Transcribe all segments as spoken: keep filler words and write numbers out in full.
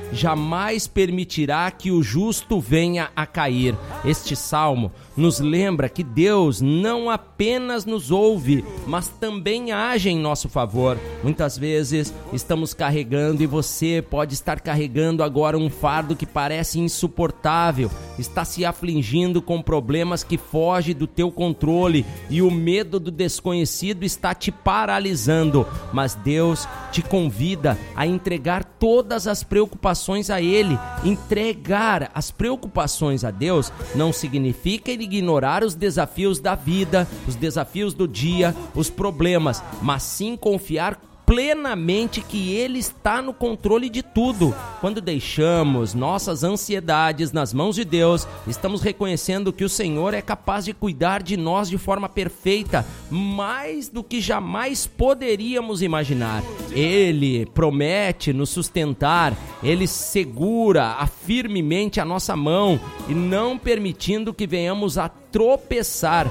jamais permitirá que o justo venha a cair. Este salmo nos lembra que Deus não apenas nos ouve, mas também age em nosso favor. Muitas vezes estamos carregando, e você pode estar carregando agora um fardo que parece insuportável, está se afligindo com problemas que fogem do teu controle, e o medo do desconhecido está te paralisando. Mas Deus te convida a entregar todas as preocupações a Ele. Entregar as preocupações a Deus não significa ignorar os desafios da vida, os desafios do dia, os problemas, mas sim confiar plenamente que Ele está no controle de tudo. Quando deixamos nossas ansiedades nas mãos de Deus, estamos reconhecendo que o Senhor é capaz de cuidar de nós de forma perfeita, mais do que jamais poderíamos imaginar. Ele promete nos sustentar, Ele segura firmemente a nossa mão e não permitindo que venhamos a tropeçar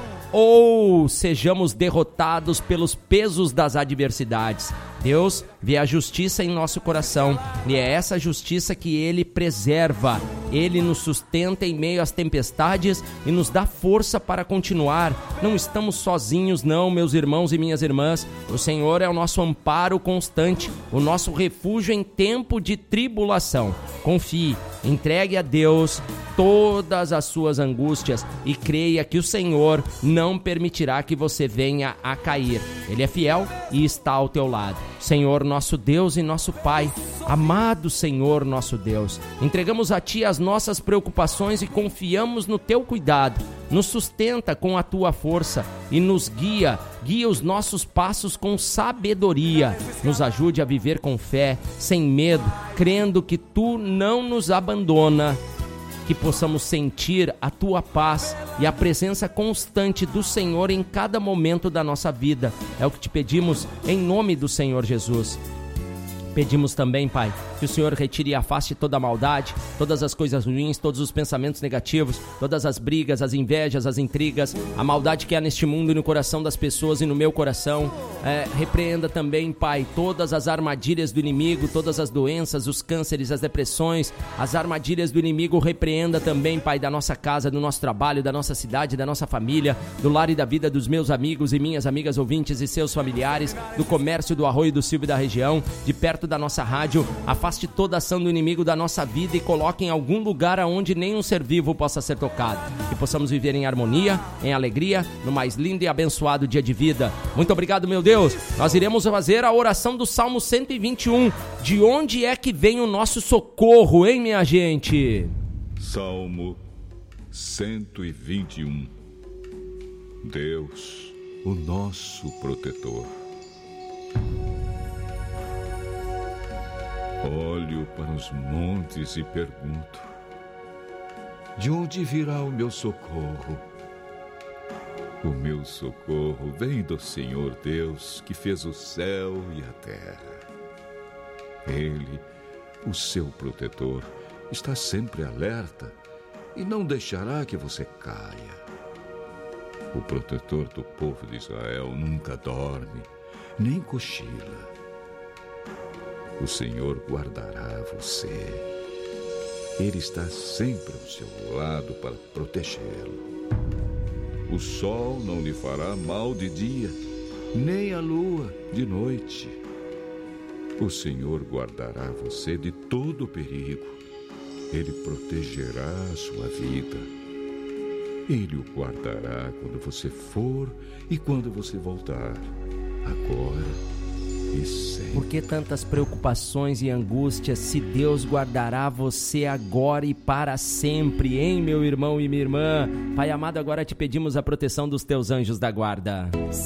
ou sejamos derrotados pelos pesos das adversidades. Deus vê a justiça em nosso coração, e é essa justiça que Ele preserva. Ele nos sustenta em meio às tempestades e nos dá força para continuar. Não estamos sozinhos não, meus irmãos e minhas irmãs. O Senhor é o nosso amparo constante, o nosso refúgio em tempo de tribulação. Confie, entregue a Deus todas as suas angústias e creia que o Senhor não permitirá que você venha a cair. Ele é fiel e está ao teu lado. Senhor nosso Deus e nosso Pai, amado Senhor nosso Deus, entregamos a Ti as nossas preocupações e confiamos no Teu cuidado. Nos sustenta com a Tua força e nos guia, guia os nossos passos com sabedoria. Nos ajude a viver com fé, sem medo, crendo que Tu não nos abandona. Que possamos sentir a Tua paz e a presença constante do Senhor em cada momento da nossa vida. É o que te pedimos em nome do Senhor Jesus. Pedimos também, Pai, que o Senhor retire e afaste toda a maldade, todas as coisas ruins, todos os pensamentos negativos, todas as brigas, as invejas, as intrigas, a maldade que há neste mundo e no coração das pessoas e no meu coração. É, repreenda também, Pai, todas as armadilhas do inimigo, todas as doenças, os cânceres, as depressões, as armadilhas do inimigo. Repreenda também, Pai, da nossa casa, do nosso trabalho, da nossa cidade, da nossa família, do lar e da vida dos meus amigos e minhas amigas ouvintes e seus familiares, do comércio do Arroio do Silva e da região, de perto da nossa rádio. Afaste toda a ação do inimigo da nossa vida e coloque em algum lugar aonde nenhum ser vivo possa ser tocado. Que possamos viver em harmonia, em alegria, no mais lindo e abençoado dia de vida. Muito obrigado, meu Deus. Nós iremos fazer a oração do Salmo cento e vinte e um. De onde é que vem o nosso socorro, hein, minha gente? Salmo cento e vinte e um. Deus, o nosso protetor. Olho para os montes e pergunto: de onde virá o meu socorro? O meu socorro vem do Senhor Deus, que fez o céu e a terra. Ele, o seu protetor, está sempre alerta e não deixará que você caia. O protetor do povo de Israel nunca dorme, nem cochila. O Senhor guardará você. Ele está sempre ao seu lado para protegê-lo. O sol não lhe fará mal de dia, nem a lua de noite. O Senhor guardará você de todo perigo. Ele protegerá a sua vida. Ele o guardará quando você for e quando você voltar, agora e sempre. Por que tantas preocupações e angústias, se Deus guardará você agora e para sempre, hein, meu irmão e minha irmã? Pai amado, agora te pedimos a proteção dos teus anjos da guarda.